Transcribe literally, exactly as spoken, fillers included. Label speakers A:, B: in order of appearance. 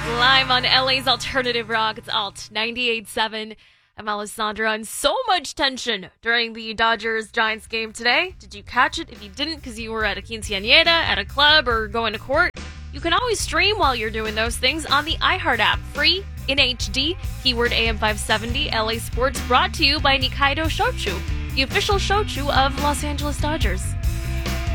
A: Live on L A's Alternative Rock, it's Alt ninety-eight point seven. I'm Alessandra, and so much tension during the Dodgers-Giants game today. Did you catch it? If you didn't because you were at a quinceañera, at a club, or going to court, you can always stream while you're doing those things on the iHeart app, free, in H D, keyword A M five seventy, L A Sports, brought to you by Nikaido Shochu, the official shochu of Los Angeles Dodgers.